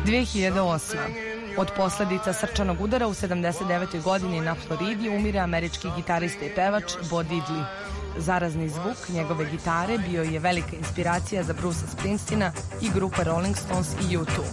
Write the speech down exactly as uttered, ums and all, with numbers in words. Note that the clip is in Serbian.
dve hiljade osme. Od posledica srčanog udara u sedamdeset devetoj godini na Floridi umire američki gitarista i pevač Bo Diddley. Zarazni zvuk njegove gitare bio je velika inspiracija za Brucea Springsteena i grupa Rolling Stones i U dva.